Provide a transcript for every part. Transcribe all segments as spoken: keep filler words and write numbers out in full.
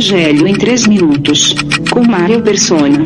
Evangelho em três minutos, com Mário Persona.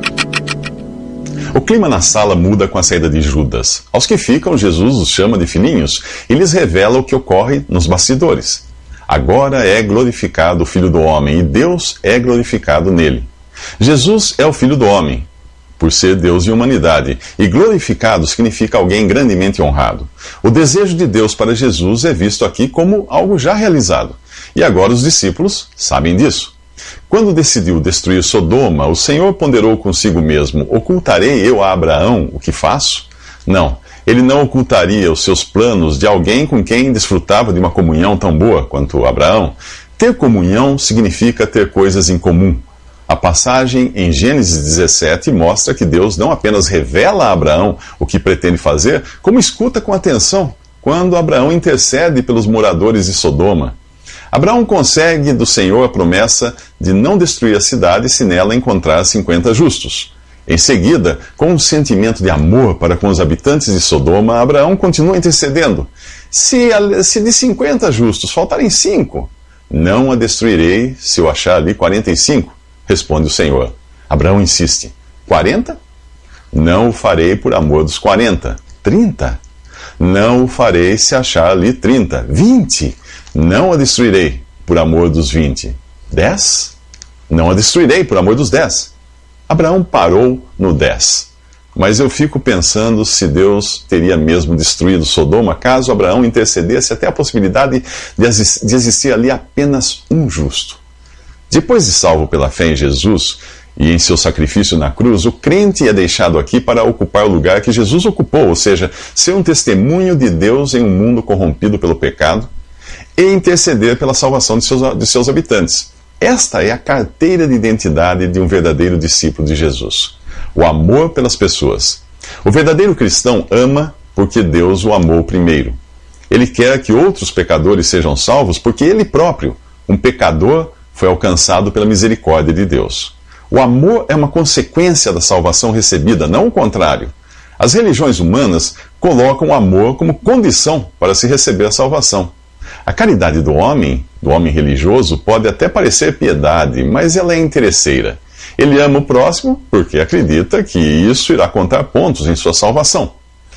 O clima na sala muda com a saída de Judas. Aos que ficam, Jesus os chama de filhinhos e lhes revela o que ocorre nos bastidores. Agora é glorificado o Filho do Homem e Deus é glorificado nele. Jesus é o Filho do Homem, por ser Deus e humanidade, e glorificado significa alguém grandemente honrado. O desejo de Deus para Jesus é visto aqui como algo já realizado, e agora os discípulos sabem disso. Quando decidiu destruir Sodoma, o Senhor ponderou consigo mesmo: ocultarei eu a Abraão o que faço? Não, ele não ocultaria os seus planos de alguém com quem desfrutava de uma comunhão tão boa quanto Abraão. Ter comunhão significa ter coisas em comum. A passagem em Gênesis dezessete mostra que Deus não apenas revela a Abraão o que pretende fazer, como escuta com atenção quando Abraão intercede pelos moradores de Sodoma. Abraão consegue do Senhor a promessa de não destruir a cidade se nela encontrar cinquenta justos. Em seguida, com um sentimento de amor para com os habitantes de Sodoma, Abraão continua intercedendo. Se, se de cinquenta justos faltarem cinco, não a destruirei se eu achar ali quarenta e cinco, responde o Senhor. Abraão insiste. quarenta? Não o farei por amor dos quarenta. trinta? Não o farei se achar ali trinta. vinte? Não a destruirei por amor dos vinte. dez? Não a destruirei por amor dos dez. Abraão parou no dez. Mas eu fico pensando se Deus teria mesmo destruído Sodoma caso Abraão intercedesse até a possibilidade de existir ali apenas um justo. Depois de salvo pela fé em Jesus e em seu sacrifício na cruz, o crente é deixado aqui para ocupar o lugar que Jesus ocupou, ou seja, ser um testemunho de Deus em um mundo corrompido pelo pecado, e interceder pela salvação de seus, de seus habitantes. Esta é a carteira de identidade de um verdadeiro discípulo de Jesus. O amor pelas pessoas. O verdadeiro cristão ama porque Deus o amou primeiro. Ele quer que outros pecadores sejam salvos porque ele próprio, um pecador, foi alcançado pela misericórdia de Deus. O amor é uma consequência da salvação recebida, não o contrário. As religiões humanas colocam o amor como condição para se receber a salvação. A caridade do homem, do homem religioso, pode até parecer piedade, mas ela é interesseira. Ele ama o próximo porque acredita que isso irá contar pontos em sua salvação.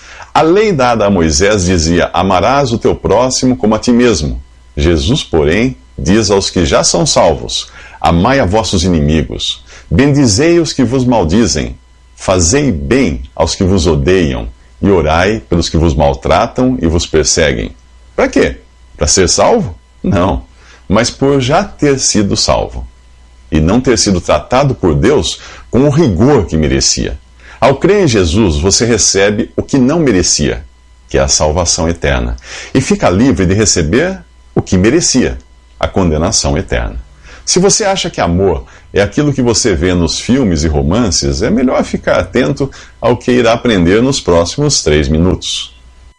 A lei dada a Moisés dizia: amarás o teu próximo como a ti mesmo. Jesus, porém, diz aos que já são salvos: amai a vossos inimigos, bendizei os que vos maldizem, fazei bem aos que vos odeiam, e orai pelos que vos maltratam e vos perseguem. Para quê? Para ser salvo? Não, mas por já ter sido salvo e não ter sido tratado por Deus com o rigor que merecia. Ao crer em Jesus, você recebe o que não merecia, que é a salvação eterna, e fica livre de receber o que merecia, a condenação eterna. Se você acha que amor é aquilo que você vê nos filmes e romances, é melhor ficar atento ao que irá aprender nos próximos três minutos.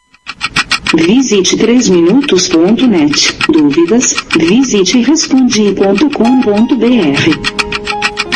Visite três minutos ponto net. Dúvidas? Visite respondi ponto com ponto br.